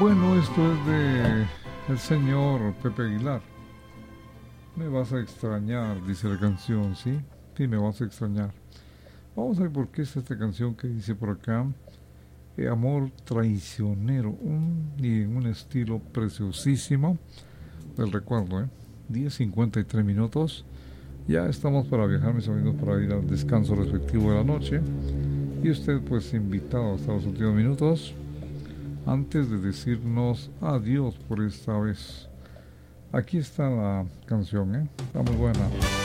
Bueno, esto es de el señor Pepe Aguilar. Me vas a extrañar, dice la canción, ¿sí? Sí, me vas a extrañar. Vamos a ver por qué es esta canción que dice por acá. Amor traicionero, y en un estilo preciosísimo del recuerdo, 10:53 minutos. Ya estamos para viajar, mis amigos, para ir al descanso respectivo de la noche. Y usted, pues, invitado hasta los últimos minutos, antes de decirnos adiós por esta vez. Aquí está la canción, está muy buena.